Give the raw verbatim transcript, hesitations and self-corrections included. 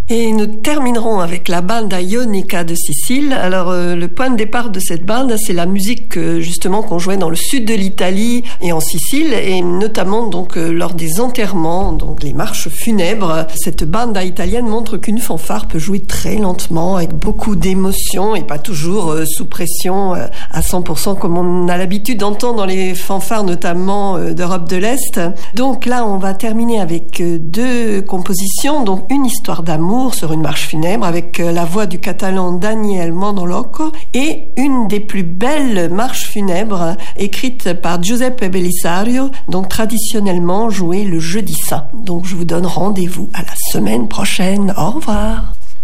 Et nous terminerons avec la banda Ionica de Sicile. Alors euh, le point de départ de cette bande, c'est la musique euh, justement qu'on jouait dans le sud de l'Italie et en Sicile, et notamment donc euh, lors des enterrements, donc les marches funèbres. Cette banda italienne montre qu'une fanfare peut jouer très lentement, avec beaucoup d'émotion et pas toujours euh, sous pression euh, à cent pour cent comme on a l'habitude d'entendre dans les fanfares notamment euh, d'Europe de l'Est. Donc là, on va terminer avec euh, deux compositions, donc une histoire d'amour sur une marche funèbre avec la voix du catalan Daniel Mondoloco et une des plus belles marches funèbres écrites par Giuseppe Belisario, donc traditionnellement jouée le jeudi saint. Donc je vous donne rendez-vous à la semaine prochaine. Au revoir.